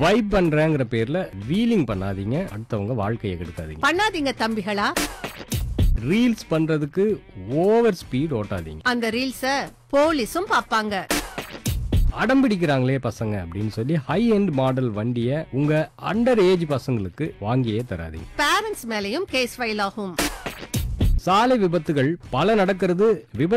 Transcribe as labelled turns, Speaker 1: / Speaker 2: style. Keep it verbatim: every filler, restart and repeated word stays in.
Speaker 1: Vibe பண்றேங்கிற பேர்ல wheeling பண்ணாதீங்க, அடுத்தவங்க வாழ்க்கையை கெடுக்காதீங்க.
Speaker 2: பண்ணாதீங்க தம்பிகளா.
Speaker 1: ரீல்ஸ் பண்றதுக்கு ஓவர் ஸ்பீட் ஓட்டாதீங்க.
Speaker 2: அந்த ரீல்ஸ போலீஸும் பாப்பாங்க.
Speaker 1: அடம் பிடிக்கிறாங்களே பசங்க அப்படின்னு சொல்லி ஹை எண்ட் மாடல் வண்டியை உங்க அண்டர் ஏஜ் பசங்களுக்கு வாங்கியே தராதீங்க.
Speaker 2: பேரண்ட்ஸ் மேலயும் கேஸ் ஃபைல் ஆகும்.
Speaker 1: சாலை விபத்துகள் பல நடக்கிறது விபத்து